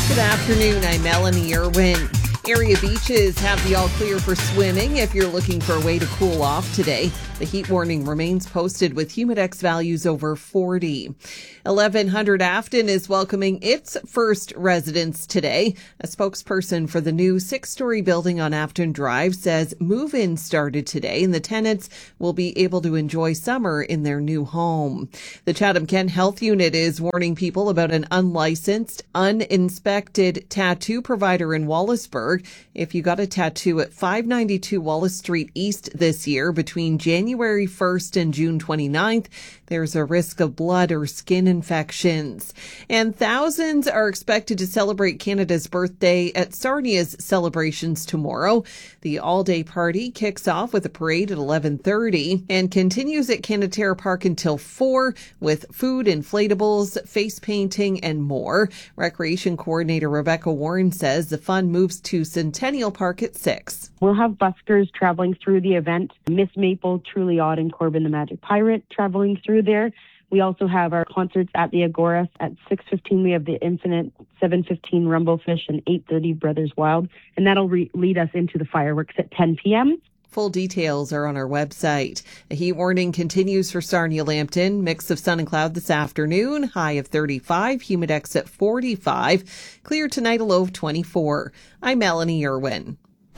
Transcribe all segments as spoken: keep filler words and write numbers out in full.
Good afternoon, I'm Melanie Irwin. Area beaches have the all clear for swimming if you're looking for a way to cool off today. The heat warning remains posted with Humidex values over forty. eleven hundred Afton is welcoming its first residents today. A spokesperson for the new six-story building on Afton Drive says move-in started today and the tenants will be able to enjoy summer in their new home. The Chatham-Kent Health Unit is warning people about an unlicensed, uninspected tattoo provider in Wallaceburg. If you got a tattoo at five ninety-two Wallace Street East this year between January first and June twenty-ninth, there's a risk of blood or skin infections. And thousands are expected to celebrate Canada's birthday at Sarnia's celebrations tomorrow. The all-day party kicks off with a parade at eleven thirty and continues at Canaterra Park until four with food, inflatables, face painting, and more. Recreation Coordinator Rebecca Warren says the fun moves to Centennial Park at six. We'll have buskers traveling through the event. Miss Maple, Truly Odd, and Corbin the Magic Pirate traveling through there. We also have our concerts at the Agora. At six fifteen, we have the Infinite, seven fifteen Rumblefish, and eight thirty Brothers Wild. And that'll re- lead us into the fireworks at ten p.m. Full details are on our website. A heat warning continues for Sarnia-Lambton. Mix of sun and cloud this afternoon. High of thirty-five. Humidex at forty-five. Clear tonight, a low of twenty-four. I'm Melanie Irwin.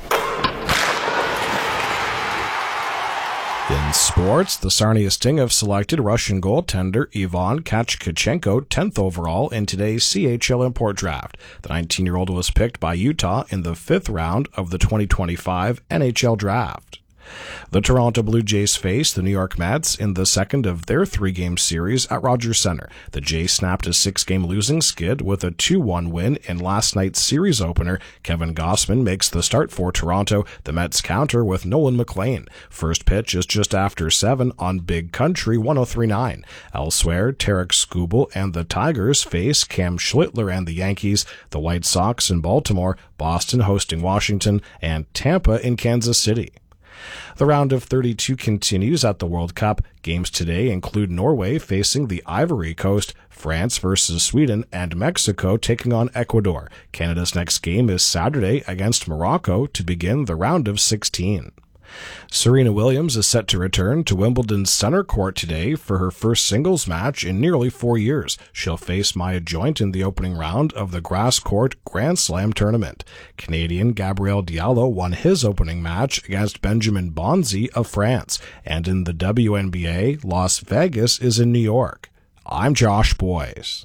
In sports, the Sarnia Sting have selected Russian goaltender Ivan Kachkachenko tenth overall in today's C H L import draft. The nineteen-year-old was picked by Utah in the fifth round of the twenty twenty-five N H L draft. The Toronto Blue Jays face the New York Mets in the second of their three-game series at Rogers Centre. The Jays snapped a six-game losing skid with a two one win in last night's series opener. Kevin Gossman makes the start for Toronto. The Mets counter with Nolan McLean. First pitch is just after seven on Big Country one oh three point nine. Elsewhere, Tarek Skubal and the Tigers face Cam Schlittler and the Yankees, the White Sox in Baltimore, Boston hosting Washington, and Tampa in Kansas City. The round of thirty-two continues at the World Cup. Games today include Norway facing the Ivory Coast, France versus Sweden, and Mexico taking on Ecuador. Canada's next game is Saturday against Morocco to begin the round of sixteen. Serena Williams is set to return to Wimbledon's center court today for her first singles match in nearly four years. She'll face Maya Joint in the opening round of the grass court Grand Slam tournament. Canadian Gabriel Diallo won his opening match against Benjamin Bonzi of France. And in the W N B A, Las Vegas is in New York. I'm Josh Boyes.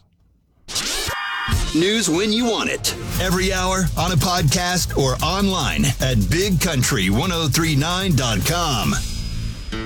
News when you want it. Every hour, on a podcast, or online at big country ten thirty-nine dot com.